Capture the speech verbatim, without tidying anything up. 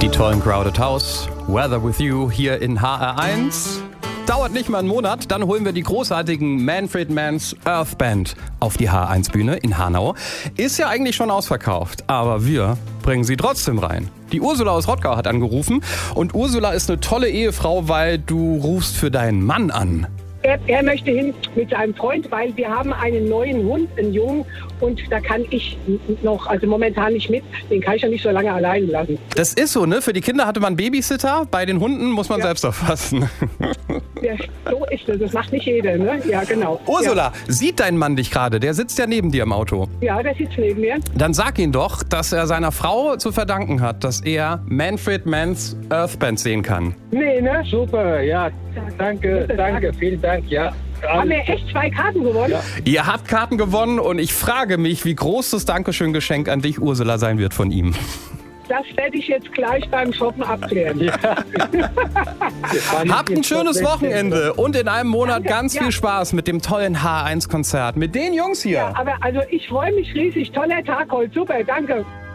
Die tollen Crowded House, Weather With You hier in H R eins. Dauert nicht mal einen Monat, dann holen wir die großartigen Manfred Mann's Earth Band auf die H R eins Bühne in Hanau. Ist ja eigentlich schon ausverkauft, aber wir bringen sie trotzdem rein. Die Ursula aus Rottgau hat angerufen und Ursula ist eine tolle Ehefrau, weil du rufst für deinen Mann an. Er, er möchte hin mit seinem Freund, weil wir haben einen neuen Hund, einen Jungen, und da kann ich noch, also momentan nicht mit, den kann ich ja nicht so lange allein lassen. Das ist so, ne? Für die Kinder hatte man Babysitter, bei den Hunden muss man ja selbst aufpassen. Ja, so ist es, das macht nicht jeder, ne? Ja, genau. Ursula, ja. Sieht dein Mann dich gerade? Der sitzt ja neben dir im Auto. Ja, der sitzt neben mir. Dann sag ihn doch, dass er seiner Frau zu verdanken hat, dass er Manfred Mann's Earth Band sehen kann. Nee, ne? Super, ja, danke, danke, vielen Dank, ja. Haben wir echt zwei Karten gewonnen? Ja. Ihr habt Karten gewonnen und ich frage mich, wie groß das Dankeschön-Geschenk an dich, Ursula, sein wird von ihm. Das werde ich jetzt gleich beim Shoppen abklären. Ja. Habt ein schönes Wochenende und in einem Monat Danke, ganz ja. viel Spaß mit dem tollen H eins Konzert. Mit den Jungs hier. Ja, aber also ich freue mich riesig. Toller Tag heute. Super, danke.